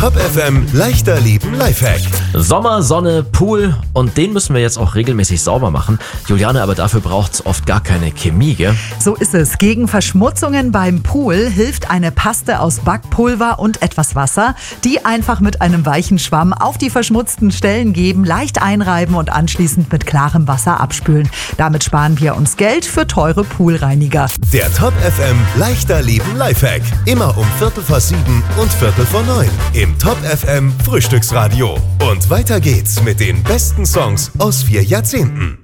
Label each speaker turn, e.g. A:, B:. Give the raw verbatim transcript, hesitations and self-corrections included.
A: Top F M leichter leben Lifehack.
B: Sommer, Sonne, Pool und den müssen wir jetzt auch regelmäßig sauber machen. Juliane, aber dafür braucht es oft gar keine Chemie, gell?
C: So ist es. Gegen Verschmutzungen beim Pool hilft eine Paste aus Backpulver und etwas Wasser. Die einfach mit einem weichen Schwamm auf die verschmutzten Stellen geben, leicht einreiben und anschließend mit klarem Wasser abspülen. Damit sparen wir uns Geld für teure Poolreiniger.
A: Der Top F M leichter leben Lifehack. Immer um Viertel vor sieben und Viertel vor neun im Top F M Frühstücksradio. Und weiter geht's mit den besten Songs aus vier Jahrzehnten.